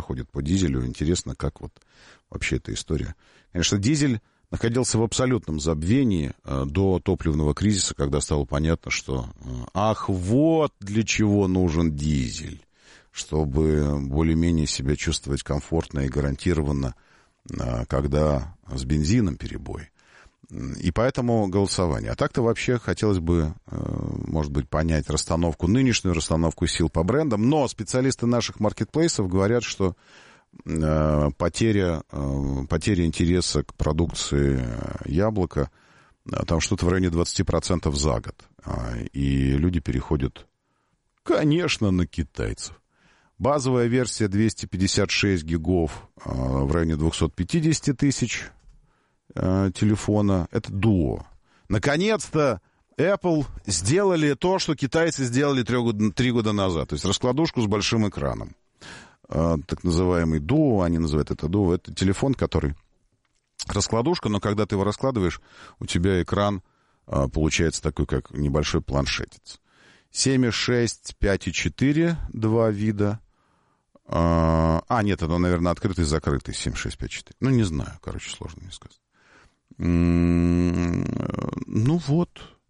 проходит по дизелю. Интересно, как вот вообще эта история. Конечно, дизель находился в абсолютном забвении до топливного кризиса, когда стало понятно, что ах, вот для чего нужен дизель, чтобы более-менее себя чувствовать комфортно и гарантированно, когда с бензином перебой. И поэтому голосование. А так-то вообще хотелось бы, может быть, понять нынешнюю расстановку сил по брендам, но специалисты наших маркетплейсов говорят, что потеря интереса к продукции Яблоко, там что-то в районе 20% за год. И люди переходят, конечно, на китайцев. Базовая версия 256 гигов в районе 250 тысяч телефона. Это Duo. Наконец-то Apple сделали то, что китайцы сделали 3 года назад. То есть раскладушку с большим экраном. Так называемый Duo, они называют это Duo. Это телефон, который раскладушка, но когда ты его раскладываешь, у тебя экран получается такой, как небольшой планшетец. 7,6, 5,4, два вида. Нет, это, наверное, открытый и закрытый 7,6, 5,4. Ну, не знаю, короче, сложно мне сказать. Ну вот,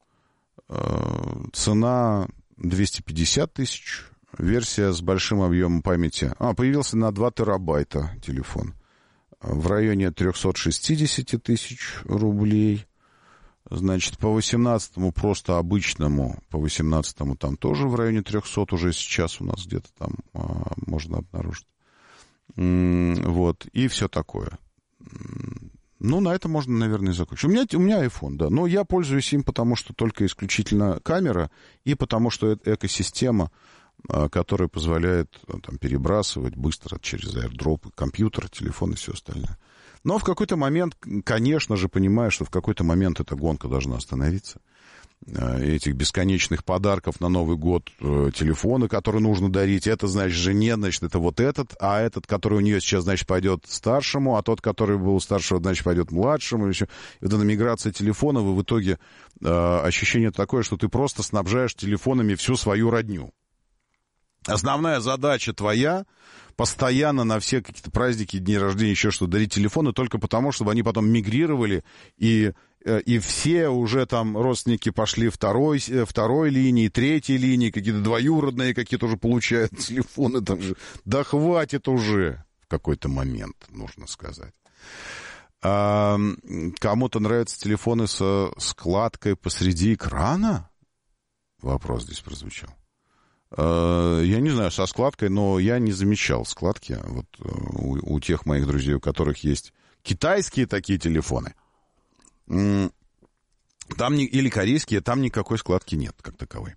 цена 250 тысяч, версия с большим объемом памяти. Появился на 2 терабайта телефон. В районе 360 тысяч рублей. Значит, по 18-му просто обычному, по 18-му там тоже в районе 300 уже сейчас у нас где-то там можно обнаружить. Вот, и все такое. Ну, на этом можно, наверное, и закончить. У меня iPhone, да, но я пользуюсь им, потому что только исключительно камера, и потому что это экосистема, которая позволяет там перебрасывать быстро через AirDrop компьютер, телефон и все остальное. Но в какой-то момент, конечно же, понимаю, что в какой-то момент эта гонка должна остановиться. Этих бесконечных подарков на Новый год, телефоны, которые нужно дарить, это, значит, жене, значит, это вот этот, а этот, который у нее сейчас, значит, пойдет старшему, а тот, который был старшего, значит, пойдет младшему. Еще. И вот эта миграция телефонов, и в итоге ощущение такое, что ты просто снабжаешь телефонами всю свою родню. Основная задача твоя постоянно на все какие-то праздники, дни рождения, еще что, дарить телефоны только потому, чтобы они потом мигрировали, и все уже там родственники пошли второй линии, третьей линии, какие-то двоюродные какие-то уже получают телефоны. Там же. Да хватит уже в какой-то момент, нужно сказать. Кому-то нравятся телефоны со складкой посреди экрана? Вопрос здесь прозвучал. Я не знаю, со складкой, но я не замечал складки. Вот у тех моих друзей, у которых есть китайские такие телефоны, там или корейские, там никакой складки нет, как таковой.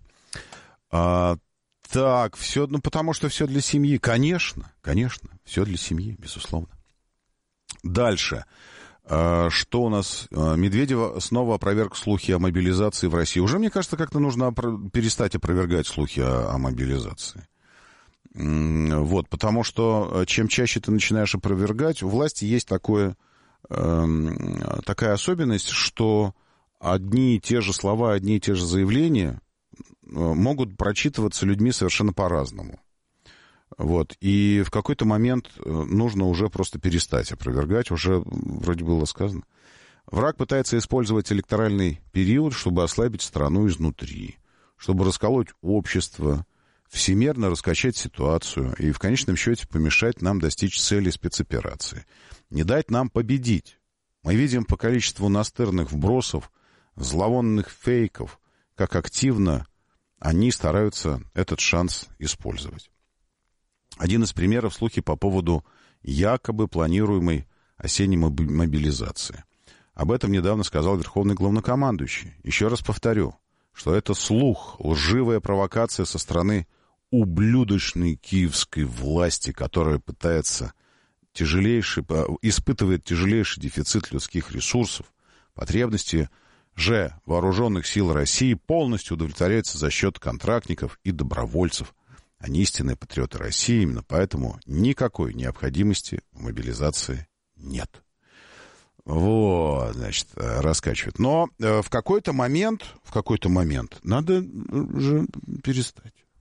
Так, все, потому что все для семьи. Конечно, все для семьи, безусловно. Дальше. Что у нас? Медведев снова опроверг слухи о мобилизации в России. Уже, мне кажется, как-то нужно перестать опровергать слухи о мобилизации. Вот, потому что чем чаще ты начинаешь опровергать, у власти есть такая особенность, что одни и те же слова, одни и те же заявления могут прочитываться людьми совершенно по-разному. Вот. И в какой-то момент нужно уже просто перестать опровергать. Уже вроде было сказано. Враг пытается использовать электоральный период, чтобы ослабить страну изнутри, чтобы расколоть общество, всемерно раскачать ситуацию и в конечном счете помешать нам достичь цели спецоперации. Не дать нам победить. Мы видим по количеству настырных вбросов, зловонных фейков, как активно они стараются этот шанс использовать. Один из примеров слухи по поводу якобы планируемой осенней мобилизации. Об этом недавно сказал верховный главнокомандующий. Еще раз повторю, что это слух, лживая провокация со стороны ублюдочной киевской власти, которая пытается испытывает тяжелейший дефицит людских ресурсов. Потребности же вооруженных сил России полностью удовлетворяются за счет контрактников и добровольцев. Они истинные патриоты России, именно поэтому никакой необходимости в мобилизации нет. Вот, значит, раскачивают. Но в какой-то момент надо же перестать.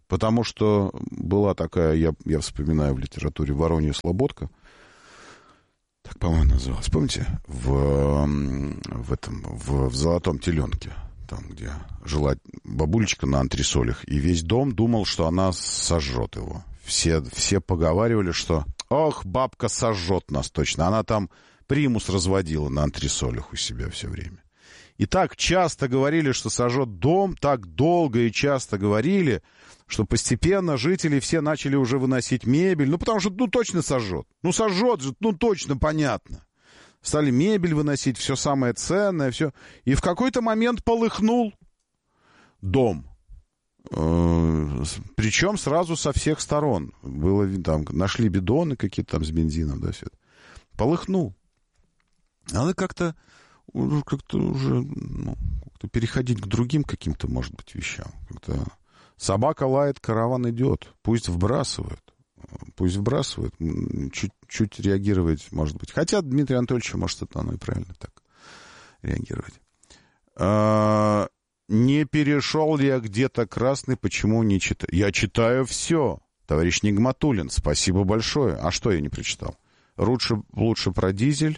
Потому что была такая, я вспоминаю в литературе, Воронья Слободка, так, по-моему, называлась. Помните? В «Золотом теленке», там, где жила бабулечка на антресолях, и весь дом думал, что она сожжет его. Все поговаривали, что «Ох, бабка сожжет нас точно». Она там примус разводила на антресолях у себя все время. И так часто говорили, что сожжет дом, так долго и часто говорили, что постепенно жители все начали уже выносить мебель. Ну, потому что, точно сожжет. Сожжет же, точно понятно. Стали мебель выносить, все самое ценное, все. И в какой-то момент полыхнул дом. Причем сразу со всех сторон. Было, там, нашли бидоны какие-то там с бензином, да, все это. Полыхнул. Надо как-то уже как-то переходить к другим каким-то, может быть, вещам. Как-то собака лает, караван идет. Пусть вбрасывают. Чуть реагировать, может быть. Хотя Дмитрий Анатольевич, может, это оно и правильно так реагировать. Не перешел ли я где-то красный, почему не читаю? Я читаю все. Товарищ Нигматуллин, спасибо большое. А что я не прочитал? Лучше про дизель.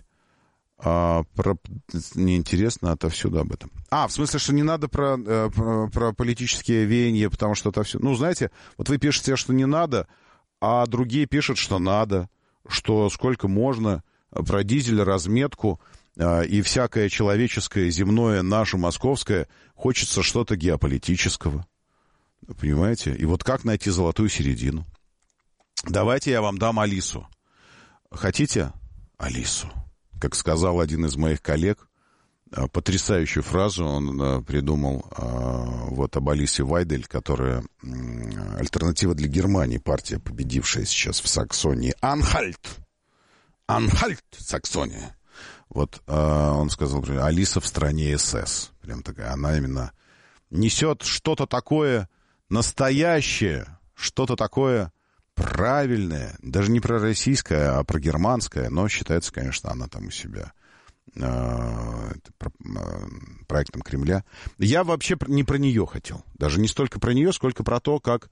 Неинтересно отовсюду об этом. В смысле, что не надо про политические веяния, потому что отовсюду... знаете, вот вы пишете, что не надо, а другие пишут, что надо, что сколько можно, про дизель, разметку и всякое человеческое, земное, наше, московское, хочется что-то геополитического. Понимаете? И вот как найти золотую середину? Давайте я вам дам Алису. Хотите Алису? Как сказал один из моих коллег, потрясающую фразу он придумал об Алисе Вайдель, которая альтернатива для Германии, партия, победившая сейчас в Саксонии. Анхальт, Саксония. Он сказал, Алиса в стране СС. Прям такая, она именно несет что-то такое настоящее, что-то такое правильное, даже не пророссийское, а прогерманское, но считается, конечно, она там у себя проектом Кремля. Я вообще не про нее хотел. Даже не столько про нее, сколько про то, как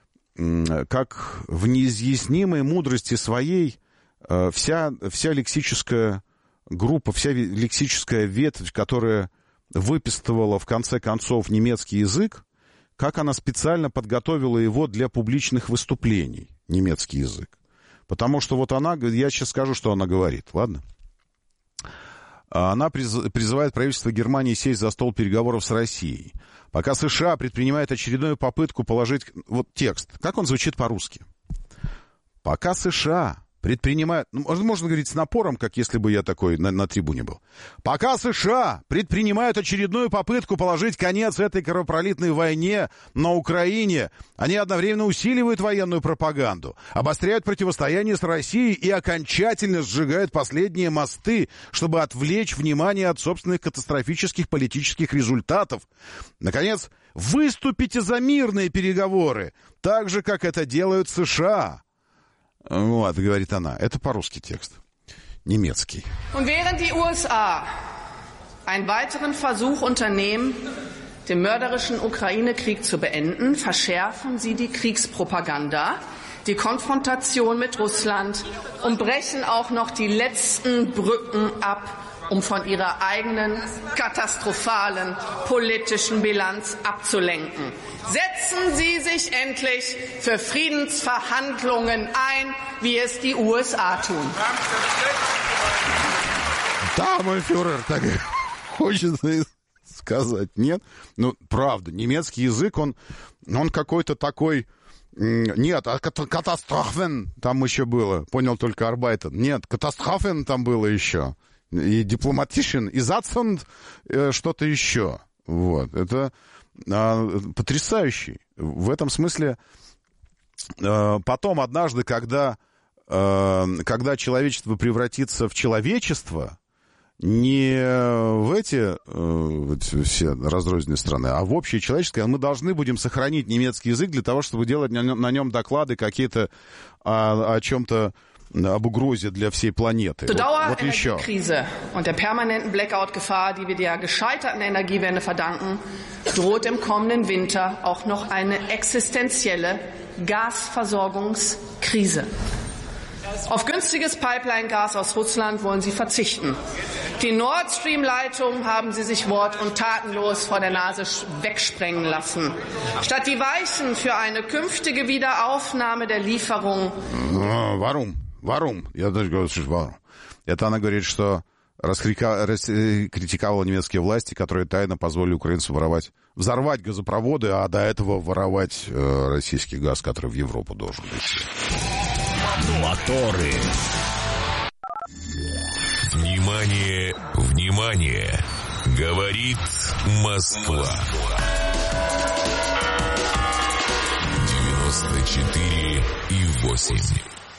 в неизъяснимой мудрости своей вся лексическая группа, вся лексическая ветвь, которая выписывала, в конце концов, немецкий язык, как она специально подготовила его для публичных выступлений, немецкий язык. Потому что она, я сейчас скажу, что она говорит, ладно? Она призывает правительство Германии сесть за стол переговоров с Россией. Пока США предпринимает очередную попытку положить... текст. Как он звучит по-русски? Пока США предпринимает... можно говорить с напором, как если бы я такой на трибуне был. Пока США предпринимают очередную попытку положить конец этой кровопролитной войне на Украине, они одновременно усиливают военную пропаганду, обостряют противостояние с Россией и окончательно сжигают последние мосты, чтобы отвлечь внимание от собственных катастрофических политических результатов. Наконец, выступите за мирные переговоры, так же, как это делают США. Говорит она. Это по-русски текст. Немецкий. Und während die USA einen weiteren Versuch unternehmen, den mörderischen Ukraine-Krieg zu beenden, verschärfen sie die Kriegspropaganda, die Konfrontation mit Russland und brechen auch noch die letzten Brücken ab, um von ihrer eigenen katastrophalen politischen Bilanz abzulenken. Setzen Sie sich endlich für Friedensverhandlungen ein, wie es die USA tun. Да, мой фюрер, так хочется сказать. Нет? Правда, немецкий язык, он какой-то такой... Нет, катастрофен там еще было. Понял только Арбайтен. Нет, катастрофен там было еще. И дипломатичен, и зацент что-то еще. Это потрясающий. В этом смысле потом однажды, когда человечество превратится в человечество, не в эти все разрозненные страны, а в общее человеческое, мы должны будем сохранить немецкий язык для того, чтобы делать на нем доклады какие-то о чем-то об угрозе для всей планеты. Zur Вот еще. Dauerenergiekrise und der permanenten Blackout-Gefahr, die wir der gescheiterten Energiewende verdanken, droht im kommenden Winter auch noch eine existenzielle Gasversorgungskrise. Auf günstiges Pipeline-Gas aus Russland wollen Sie verzichten. Die Nord Stream-Leitung haben Sie sich wort- und tatenlos vor der Nase wegsprengen lassen. Statt die Weichen für eine künftige Wiederaufnahme der Lieferung. Варум. Я даже говорю, что варум. Это она говорит, что раскритиковала немецкие власти, которые тайно позволили украинцам взорвать газопроводы, а до этого воровать российский газ, который в Европу должен идти. Моторы. Внимание, внимание! Говорит Москва. 94,8.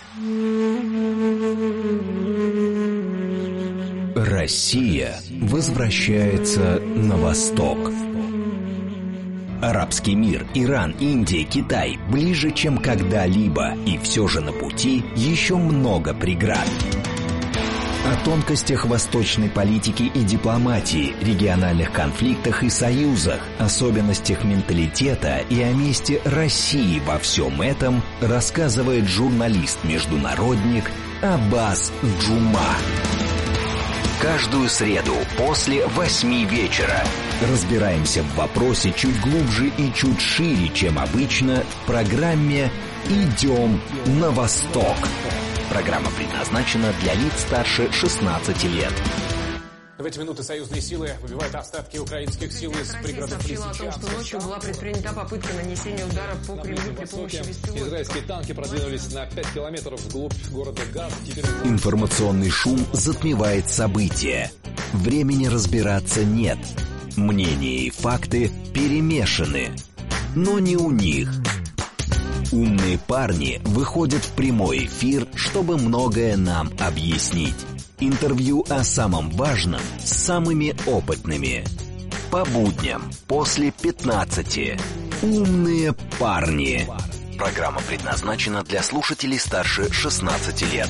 Россия возвращается на восток. Арабский мир, Иран, Индия, Китай ближе, чем когда-либо, и все же на пути еще много преград. О тонкостях восточной политики и дипломатии, региональных конфликтах и союзах, особенностях менталитета и о месте России во всем этом рассказывает журналист-международник Аббас Джума. Каждую среду после 8 вечера разбираемся в вопросе чуть глубже и чуть шире, чем обычно, в программе «Идем на восток». Программа предназначена для лиц старше 16 лет. В эти минуты союзные силы выбивают остатки украинских сил из пригородов Лисичанска. Ночью была предпринята попытка нанесения удара по Кремлю при помощи беспилотников. Израильские танки продвинулись на 5 километров вглубь города Газ. Информационный шум затмевает события. Времени разбираться нет. Мнения и факты перемешаны. Но не у них. Умные парни выходят в прямой эфир, чтобы многое нам объяснить. Интервью о самом важном с самыми опытными. По будням после 15. Умные парни. Программа предназначена для слушателей старше 16 лет.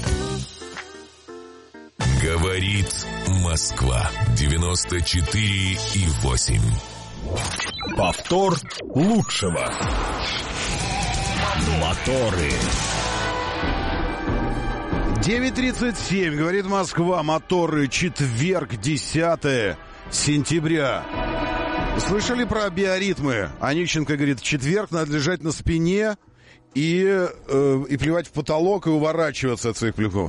Говорит Москва. 94,8. Повтор лучшего. Моторы. 9:37, говорит Москва, моторы, четверг, 10 сентября. Слышали про биоритмы? Онищенко говорит, в четверг надо лежать на спине и плевать в потолок и уворачиваться от своих плевков.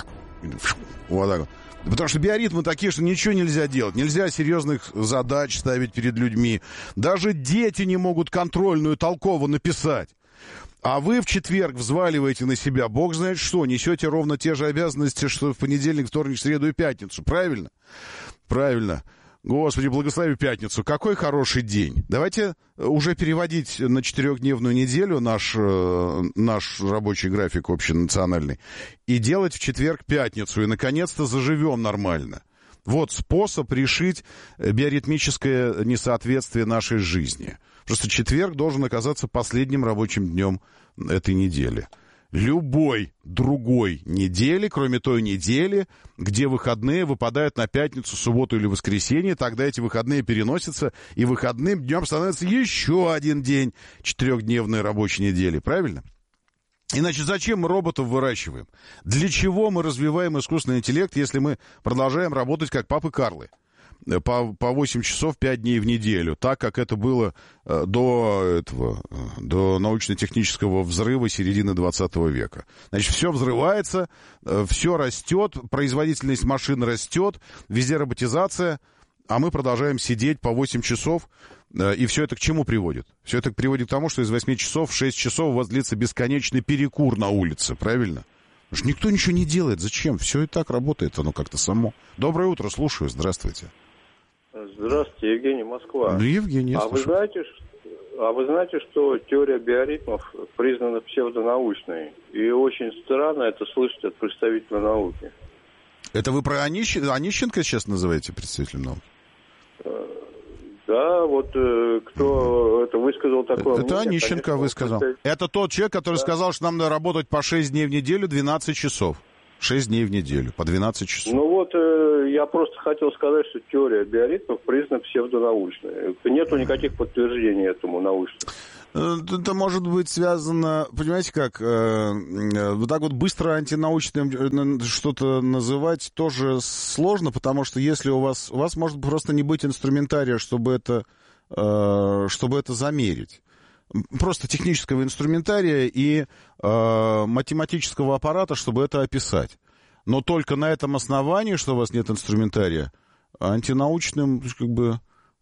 Вот так вот. Потому что биоритмы такие, что ничего нельзя делать. Нельзя серьезных задач ставить перед людьми. Даже дети не могут контрольную толково написать. А вы в четверг взваливаете на себя, бог знает что, несете ровно те же обязанности, что в понедельник, вторник, среду и пятницу. Правильно? Правильно. Господи, благослови пятницу. Какой хороший день. Давайте уже переводить на 4-дневную неделю наш рабочий график общенациональный и делать в четверг пятницу. И, наконец-то, заживем нормально. Вот способ решить биоритмическое несоответствие нашей жизни. Просто четверг должен оказаться последним рабочим днем этой недели. Любой другой недели, кроме той недели, где выходные выпадают на пятницу, субботу или воскресенье, тогда эти выходные переносятся, и выходным днем становится еще один день 4-дневной рабочей недели. Правильно? Иначе зачем мы роботов выращиваем? Для чего мы развиваем искусственный интеллект, если мы продолжаем работать как папы Карлы? По 8 часов 5 дней в неделю, так как это было до научно-технического взрыва середины 20 века. Значит, все взрывается, все растет, производительность машин растет, везде роботизация, а мы продолжаем сидеть по 8 часов. И все это к чему приводит? Все это приводит к тому, что из 8 часов в 6 часов у вас длится бесконечный перекур на улице, правильно? Потому что никто ничего не делает. Зачем? Все и так работает, оно как-то само. Доброе утро, слушаю, здравствуйте. Здравствуйте, Евгений, Москва. Ну, Евгений, а вы знаете, что теория биоритмов признана псевдонаучной? И очень странно это слышать от представителя науки. Это вы про Онищенко сейчас называете представителем науки? Да, вот кто это высказал такое мнение. Это Онищенко высказал. Это тот человек, который сказал, что нам надо работать по 6 дней в неделю, 12 часов. 6 дней в неделю, по 12 часов. Ну вот, я просто хотел сказать, что теория биоритмов признана псевдонаучной. Нету никаких подтверждений этому научных. Это может быть связано, понимаете как, вот так вот быстро антинаучным что-то называть тоже сложно, потому что если у вас может просто не быть инструментария, чтобы это замерить. Просто технического инструментария и математического аппарата, чтобы это описать. Но только на этом основании, что у вас нет инструментария, антинаучным как бы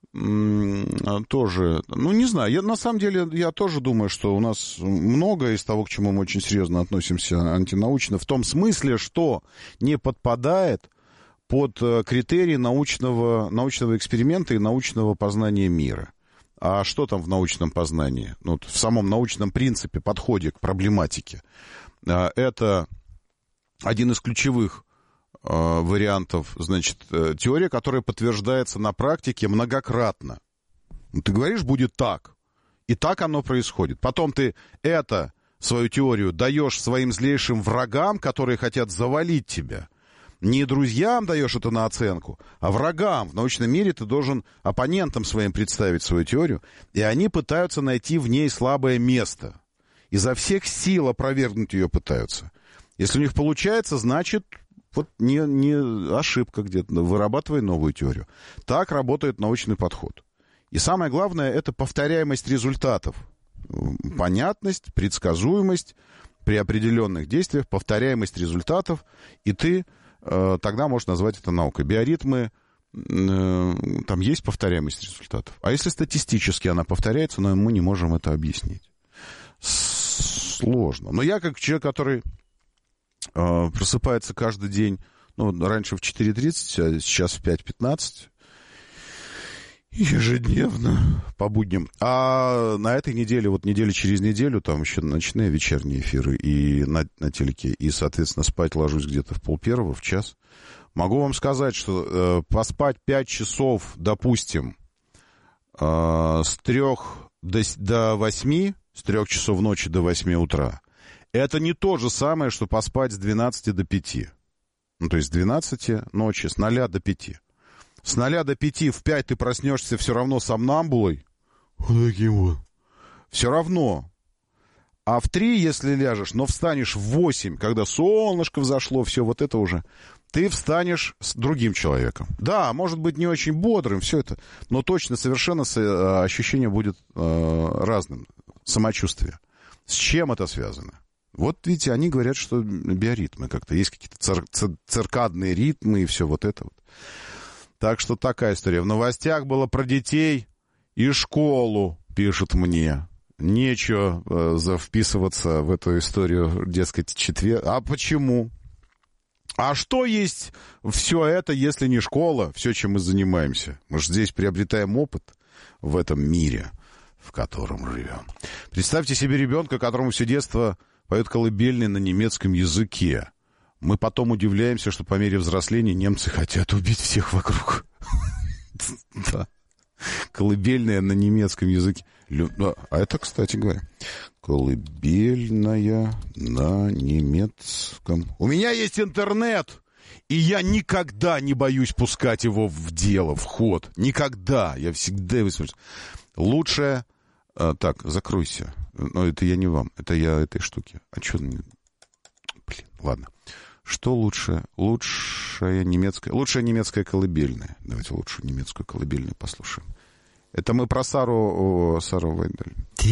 тоже, ну, не знаю, на самом деле я тоже думаю, что у нас многое из того, к чему мы очень серьезно относимся, антинаучно, в том смысле, что не подпадает под критерии научного эксперимента и научного познания мира. А что там в научном познании? Ну, в самом научном принципе, подходе к проблематике. Это один из ключевых вариантов, значит, теория, которая подтверждается на практике многократно. Ты говоришь, будет так, и так оно происходит. Потом ты свою теорию даешь своим злейшим врагам, которые хотят завалить тебя. Не друзьям даешь это на оценку, а врагам. В научном мире ты должен оппонентам своим представить свою теорию, и они пытаются найти в ней слабое место. Изо всех сил опровергнуть ее пытаются. Если у них получается, значит, вот не ошибка где-то, вырабатывай новую теорию. Так работает научный подход. И самое главное, это повторяемость результатов. Понятность, предсказуемость при определенных действиях, повторяемость результатов, и ты тогда можешь назвать это наукой. Биоритмы, там есть повторяемость результатов. А если статистически она повторяется, но мы не можем это объяснить. Сложно. Но я как человек, который просыпается каждый день, ну, раньше в 4:30, а сейчас в 5:15, ежедневно, по будням. А на этой неделе, вот неделю через неделю, там еще ночные, вечерние эфиры и на телеке, и, соответственно, спать ложусь где-то в 12:30, в час. Могу вам сказать, что поспать 5 часов, допустим, с 3 до 8, с 3 часов ночи до 8 утра, это не то же самое, что поспать с 12 до 5. Ну, то есть с 12 ночи, с 0 до 5. С 0 до 5 в 5 ты проснешься все равно сомнамбулой. Вот таким вот. Все равно. А в 3, если ляжешь, но встанешь в 8, когда солнышко взошло, все вот это уже, ты встанешь с другим человеком. Да, может быть, не очень бодрым, все это, но точно совершенно ощущение будет разным. Самочувствие. С чем это связано? Вот видите, они говорят, что биоритмы как-то. Есть какие-то циркадные ритмы и все вот это вот. Так что такая история. В новостях было про детей и школу, пишут мне. Нечего вписываться в эту историю, дескать, четверг. А почему? А что есть все это, если не школа, все, чем мы занимаемся? Мы же здесь приобретаем опыт в этом мире, в котором живем. Представьте себе ребенка, которому все детство поет колыбельные на немецком языке. Мы потом удивляемся, что по мере взросления немцы хотят убить всех вокруг. Да. Колыбельная на немецком языке. А это, кстати говоря, колыбельная на немецком. У меня есть интернет, и я никогда не боюсь пускать его в дело, в ход. Никогда. Я всегда его использую. Лучше... Так, закройся. Но это я не вам, это я этой штуке. А что... Блин, ладно. Что лучше? Лучшая немецкая колыбельная. Давайте лучшую немецкую колыбельную послушаем. Это мы про Сару Вайндель.